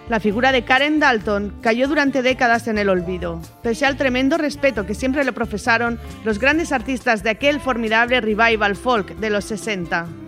La figura de Karen Dalton cayó durante décadas en el olvido, pese al tremendo respeto que siempre le profesaron los grandes artistas de aquel formidable revival folk de los 60.